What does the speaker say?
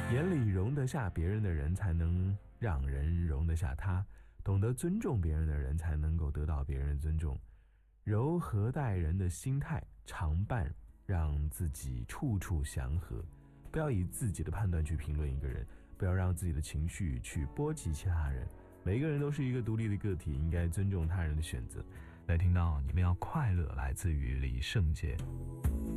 眼里容得下别人的人，才能让人容得下他。懂得尊重别人的人，才能够得到别人的尊重。柔和待人的心态，常伴让自己处处祥和。不要以自己的判断去评论一个人，不要让自己的情绪去波及其他人。每一个人都是一个独立的个体，应该尊重他人的选择。 来听到你们要快乐，来自于李圣杰。